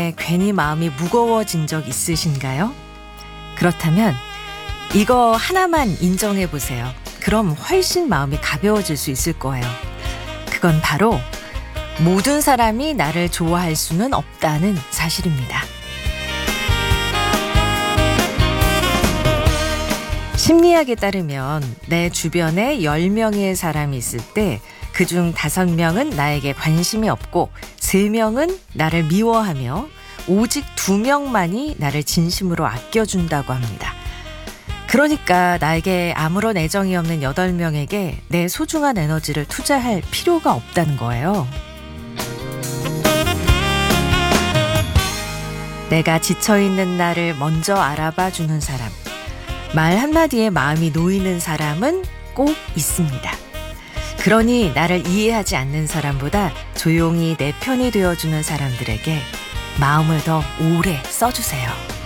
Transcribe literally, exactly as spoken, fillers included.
때문에 괜히 마음이 무거워진 적 있으신가요? 그렇다면 이거 하나만 인정해 보세요. 그럼 훨씬 마음이 가벼워질 수 있을 거예요. 그건 바로 모든 사람이 나를 좋아할 수는 없다는 사실입니다. 심리학에 따르면 내 주변에 열 명의 사람이 있을 때 그중 다섯 명은 나에게 관심이 없고 세 명은 나를 미워하며 오직 두 명만이 나를 진심으로 아껴준다고 합니다. 그러니까 나에게 아무런 애정이 없는 여덟 명에게 내 소중한 에너지를 투자할 필요가 없다는 거예요. 내가 지쳐있는 나를 먼저 알아봐 주는 사람, 말 한마디에 마음이 놓이는 사람은 꼭 있습니다. 그러니 나를 이해하지 않는 사람보다 조용히 내 편이 되어주는 사람들에게 마음을 더 오래 써주세요.